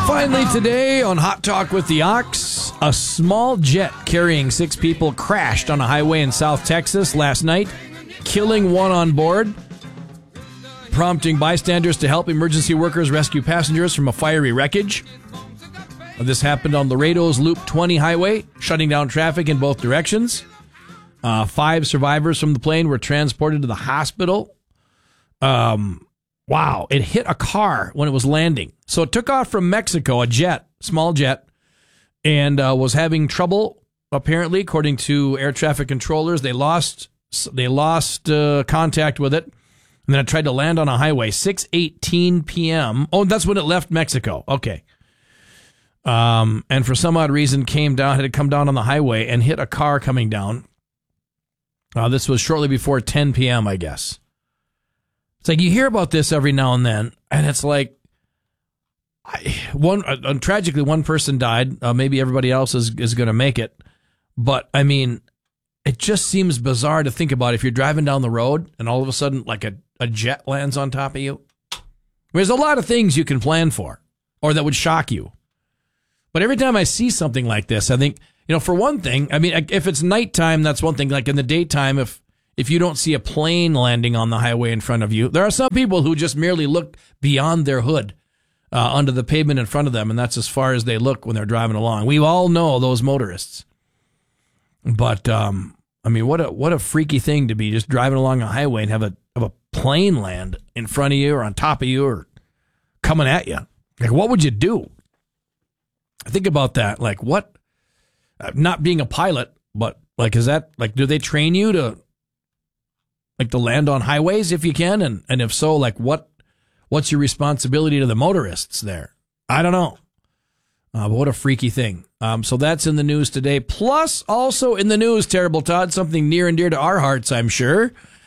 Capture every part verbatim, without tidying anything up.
Finally today on Hot Talk with the Ox, a small jet carrying six people crashed on a highway in South Texas last night, killing one on board, prompting bystanders to help emergency workers rescue passengers from a fiery wreckage. This happened on Laredo's Loop twenty highway, shutting down traffic in both directions. Uh, five survivors from the plane were transported to the hospital. Um, wow, it hit a car when it was landing. So it took off from Mexico, a jet, small jet, and uh, was having trouble, apparently, according to air traffic controllers. They lost they lost uh, contact with it, and then it tried to land on a highway, six eighteen p.m. Oh, that's when it left Mexico. Okay. Um, and for some odd reason came down, had to come down on the highway and hit a car coming down. Uh, this was shortly before ten p.m., I guess. It's like you hear about this every now and then, and it's like, I, one uh, tragically, one person died. Uh, maybe everybody else is, is going to make it. But, I mean, it just seems bizarre to think about if you're driving down the road and all of a sudden, like, a, a jet lands on top of you. There's a lot of things you can plan for or that would shock you. But every time I see something like this, I think, you know, for one thing, I mean, if it's nighttime, that's one thing. Like in the daytime, if if you don't see a plane landing on the highway in front of you, there are some people who just merely look beyond their hood uh, onto the pavement in front of them, and that's as far as they look when they're driving along. We all know those motorists. But, um, I mean, what a what a freaky thing to be just driving along a highway and have a have a plane land in front of you or on top of you or coming at you. Like, what would you do? Think about that. Like, what? Uh, not being a pilot, but like, is that like, do they train you to like to land on highways if you can? And, and if so, like, what, what's your responsibility to the motorists there? I don't know. Uh, but what a freaky thing. Um, so that's in the news today. Plus, also in the news, Terrible Todd, something near and dear to our hearts, I'm sure.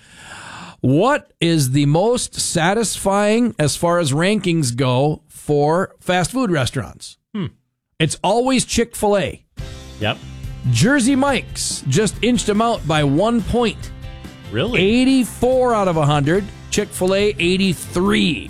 What is the most satisfying as far as rankings go for fast food restaurants? Hmm. It's always Chick-fil-A. Yep. Jersey Mike's just inched them out by one point. Really? eighty-four out of one hundred. Chick-fil-A, eighty-three.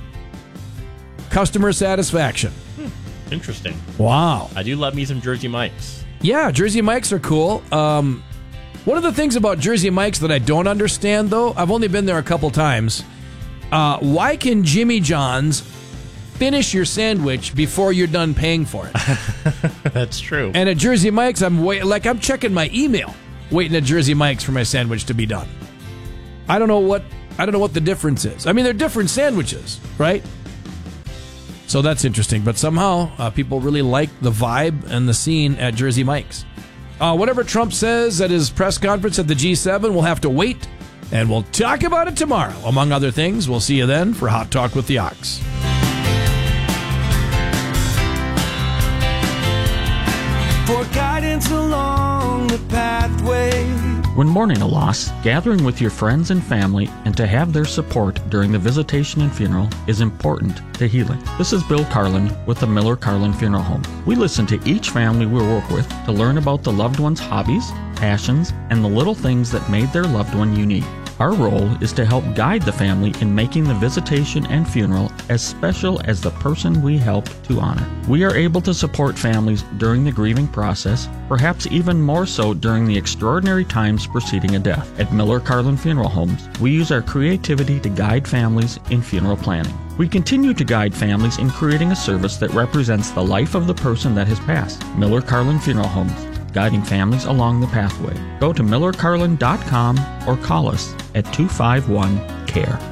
Customer satisfaction. Hmm. Interesting. Wow. I do love me some Jersey Mike's. Yeah, Jersey Mike's are cool. Um, one of the things about Jersey Mike's that I don't understand, though, I've only been there a couple times. Uh, why can Jimmy John's finish your sandwich before you're done paying for it? That's true. And at Jersey Mike's, I'm wait, like I'm checking my email, waiting at Jersey Mike's for my sandwich to be done. I don't know what I don't know what the difference is. I mean, they're different sandwiches, right? So that's interesting. But somehow uh, people really like the vibe and the scene at Jersey Mike's. Uh, whatever Trump says at his press conference at the G seven, we'll have to wait, and we'll talk about it tomorrow. Among other things, we'll see you then for Hot Talk with the Ox. For guidance along the pathway. When mourning a loss, gathering with your friends and family and to have their support during the visitation and funeral is important to healing. This is Bill Carlin with the Miller Carlin Funeral Home. We listen to each family we work with to learn about the loved one's hobbies, passions, and the little things that made their loved one unique. Our role is to help guide the family in making the visitation and funeral as special as the person we help to honor. We are able to support families during the grieving process, perhaps even more so during the extraordinary times preceding a death. At Miller Carlin Funeral Homes, we use our creativity to guide families in funeral planning. We continue to guide families in creating a service that represents the life of the person that has passed. Miller Carlin Funeral Homes, guiding families along the pathway. Go to miller carlin dot com or call us at two five one, C A R E.